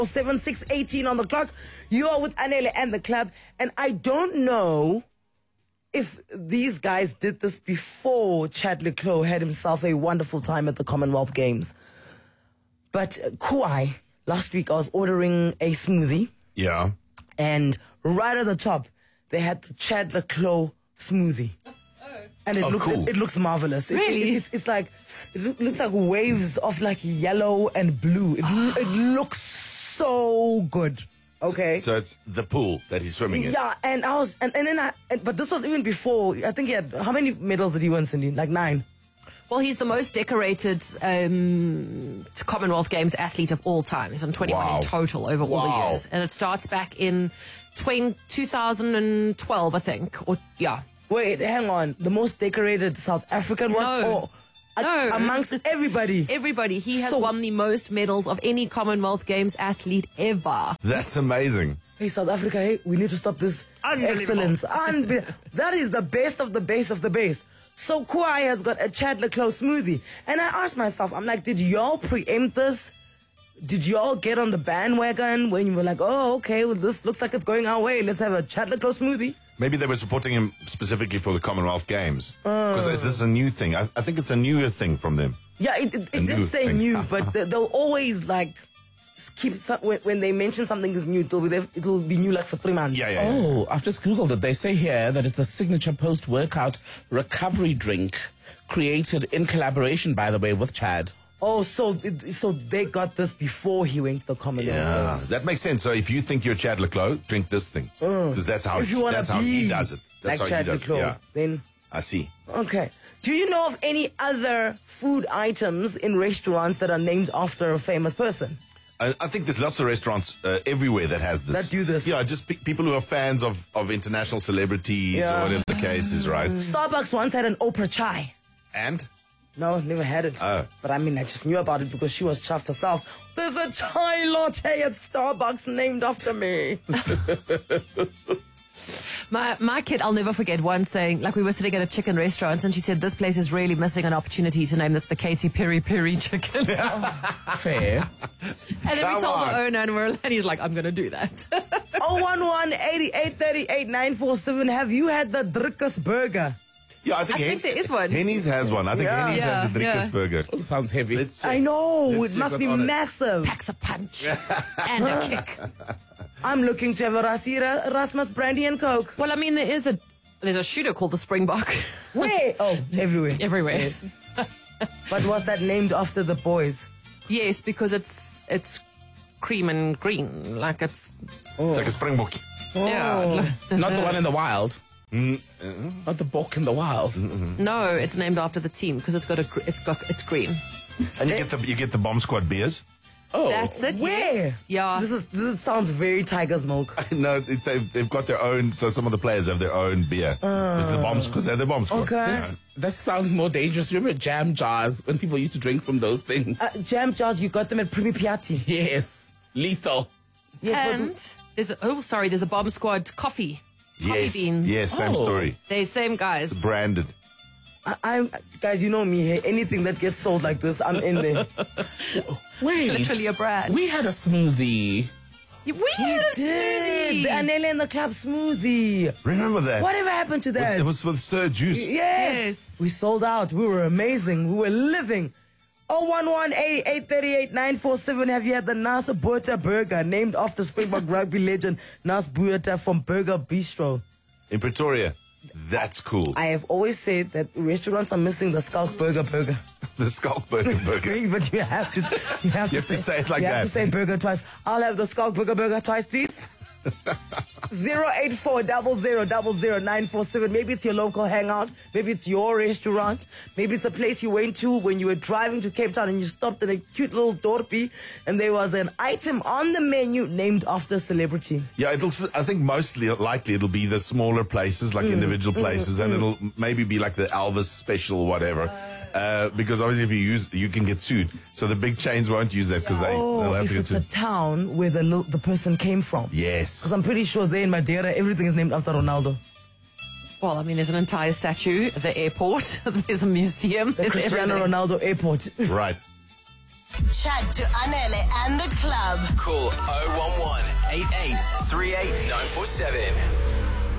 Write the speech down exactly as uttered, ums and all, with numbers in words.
seven six eighteen on the clock. You are with Anele and the club, and I don't know if these guys did this before Chad le Clos had himself a wonderful time at the Commonwealth Games. But uh, Kauai, last week I was ordering a smoothie. Yeah. And right at the top, they had the Chad le Clos smoothie. And it Oh, looks cool. it, it looks marvelous. It- Really? it- it's, it's like it loo- looks like waves of like yellow and blue. It, lo- it looks so good. Okay. So it's the pool that he's swimming in. Yeah, and I was and, and then I and, but this was even before. I think he had how many medals did he win, Cindy? Like nine. Well, he's the most decorated um, Commonwealth Games athlete of all time. He's on twenty-one Wow. in total over all the Wow. years. And it starts back in twenty, two thousand twelve, I think. Or yeah. Wait, hang on. The most decorated South African one? No. Or a- No. amongst everybody. Everybody. He has So- won the most medals of any Commonwealth Games athlete ever. That's amazing. Hey, South Africa, hey, we need to stop this Unbelievable. excellence. Unbe- that is the best of the best of the best. So Kauai has got a Chad le Clos smoothie. And I asked myself, I'm like, did y'all preempt this? Did y'all get on the bandwagon when you were like, oh, okay, well, this looks like it's going our way. Let's have a Chad le Clos smoothie. Maybe they were supporting him specifically for the Commonwealth Games. Oh. Because is this a new thing? I, I think it's a newer thing from them. Yeah, it, it, A it new did say thing. new, but they- they'll always like s- keep some, when, when they mention something is new, it'll be there, it'll be new like for three months. Yeah, yeah, yeah. Oh, I've just Googled it. They say here that it's a signature post-workout recovery drink created in collaboration, by the way, with Chad. Oh, so it, so they got this before he went to the Commonwealth Yeah, Games. that makes sense. So if you think you're Chad le Clos, drink this thing. Because that's how, If you want that's to how be he does it. That's like how Chad he le does Clos, it. Yeah, then I see. okay. Do you know of any other food items in restaurants that are named after a famous person? I, I think there's lots of restaurants uh, everywhere that has this. That do this. Yeah, just pe- people who are fans of, of international celebrities Yeah. or whatever the case is, right? Starbucks once had an Oprah chai. And? No, never had it. Oh. But I mean, I just knew about it because she was chuffed herself. There's a chai latte at Starbucks named after me. My my kid, I'll never forget once saying, like we were sitting at a chicken restaurant and she said, this place is really missing an opportunity to name this the Katy Perry Perry chicken. Fair. And then Come we told on. the owner and, we're, and he's like, I'm going to do that. oh one one, eighty-eight thirty-eight, nine four seven. Have you had the Drickus burger? Yeah, I think, I think there is one. Henny's has one. I think Yeah. Henny's has a Yeah, Drickus yeah. burger. Oh, sounds heavy. Let's I check. know. Let's it check must what's be on it. massive. Packs a punch and a kick. I'm looking to have a Rasira, Rasmus Brandy and Coke. Well, I mean, there is a there's a shooter called the Springbok Where? Oh, everywhere. everywhere. Yes. But was that named after the boys? Yes, because it's it's cream and green, like it's It's like a springbok. yeah. Not the one in the wild. Not the bock in the wild. No, it's named after the team because it's got a gr- it's got it's green. And you get the you get the bomb squad beers. Oh. That's it. Where? Yes. Yeah. This is this is- sounds very Tiger's Milk. No, they've, they've got their own. So some of the players have their own beer. Because the bombs, because they're the bomb squad. Okay. This, this sounds more dangerous. Remember jam jars when people used to drink from those things? Uh, jam jars, you got them at Primi Piatti. Yes. Lethal. Yes, and there's a, oh sorry, there's a Bomb Squad coffee. Coffee Yes, beans. yes, same Oh. story. They same guys. Branded. but I, I'm guys, you know me. Hey, anything that gets sold like this, I'm in there. Wait. Literally a brand. We had a smoothie. We, had a Did the smoothie. Anele and the Club smoothie? Remember that? Whatever happened to that? It was with Sir Juice. Yes. Yes. We sold out. We were amazing. We were living. oh one one, eighty-eight thirty-eight, nine four seven. Have you had the Nas Buerta burger named after Springbok rugby legend Nas Buerta from Burger Bistro? In Pretoria. That's cool. I have always said that restaurants are missing the Skulk Burger burger. The Skulk Burger Burger. But you have to, you have, You have to say it like you that. have to say burger twice. I'll have the Skulk Burger burger twice, please. Zero eight four double zero double zero nine four seven. Maybe it's your local hangout. Maybe it's your restaurant. Maybe it's a place you went to when you were driving to Cape Town and you stopped at a cute little dorpy and there was an item on the menu named after a celebrity. Yeah, it'll. I think mostly likely it'll be the smaller places, like individual places, and it'll maybe be like the Elvis special or whatever. Uh, because obviously, if you use, you can get sued. So the big chains won't use that because they they'll Oh, have if to get it's a sued. town where the lo- the person came from. Yes. Because I'm pretty sure there in Madeira, everything is named after Ronaldo. Well, I mean, there's an entire statue at the airport. There's a museum. The There's Cristiano everything. Ronaldo Airport. Right. Chat to Anele and the club. Call oh one one, eight eight three eight nine four seven.